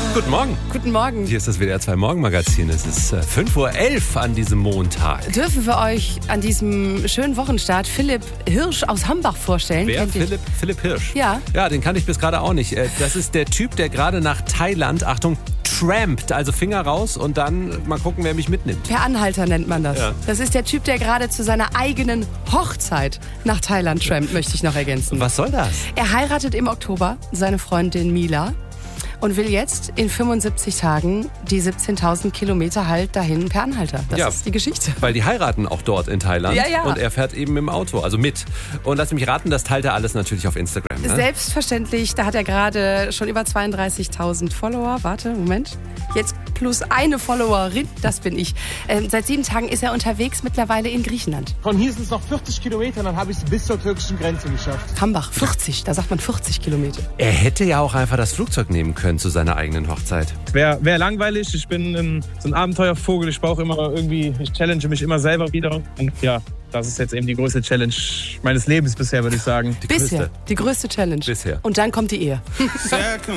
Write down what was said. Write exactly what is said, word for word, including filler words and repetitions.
Guten Morgen. Guten Morgen. Hier ist das W D R zwei Morgenmagazin. Es ist äh, fünf Uhr elf an diesem Montag. Dürfen wir euch an diesem schönen Wochenstart Philipp Hirsch aus Hambach vorstellen? Wer? Kennt ihr? Philipp, Philipp Hirsch? Ja. Ja, den kannte ich bis gerade auch nicht. Äh, Das ist der Typ, der gerade nach Thailand, Achtung, trampt. Also Finger raus und dann mal gucken, wer mich mitnimmt. Per Anhalter nennt man das. Ja. Das ist der Typ, der gerade zu seiner eigenen Hochzeit nach Thailand trampt, möchte ich noch ergänzen. Was soll das? Er heiratet im Oktober seine Freundin Mila und will jetzt in fünfundsiebzig Tagen die siebzehntausend Kilometer halt dahin per Anhalter. Das Ja. ist die Geschichte. Weil die heiraten auch dort in Thailand. Ja, ja. Und er fährt eben im Auto, also mit. Und lass mich raten, das teilt er alles natürlich auf Instagram. Ne? Selbstverständlich, da hat er gerade schon über zweiunddreißigtausend Follower. Warte, Moment. Jetzt plus eine Followerin, das bin ich. Ähm, seit sieben Tagen ist er unterwegs, mittlerweile in Griechenland. Von hier sind es noch vierzig Kilometer, dann habe ich es bis zur türkischen Grenze geschafft. Hambach, vierzig, da sagt man vierzig Kilometer. Er hätte ja auch einfach das Flugzeug nehmen können zu seiner eigenen Hochzeit. Wäre wär langweilig. Ich bin ein, so ein Abenteuervogel. Ich brauche immer irgendwie, ich challenge mich immer selber wieder. Und ja, das ist jetzt eben die größte Challenge meines Lebens bisher, würde ich sagen. Die Bisher, größte. die größte Challenge. Bisher. Und dann kommt die Ehe. Second